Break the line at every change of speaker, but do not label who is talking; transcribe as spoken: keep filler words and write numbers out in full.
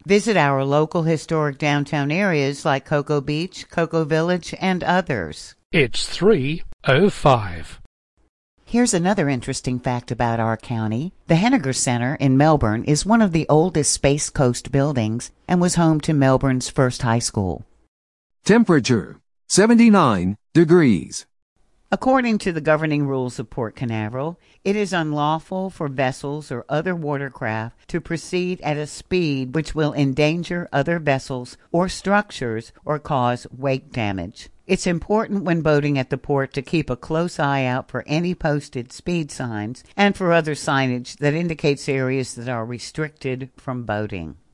Visit our local historic downtown areas like Cocoa Beach, Cocoa Village, and others.
It's three oh five.
Here's another interesting fact about our county. The Henniger Center in Melbourne is one of the oldest Space Coast buildings and was home to Melbourne's first high school.
Temperature, seventy-nine degrees.
According to the governing rules of Port Canaveral, it is unlawful for vessels or other watercraft to proceed at a speed which will endanger other vessels or structures or cause wake damage. It's important when boating at the port to keep a close eye out for any posted speed signs and for other signage that indicates areas that are restricted from boating.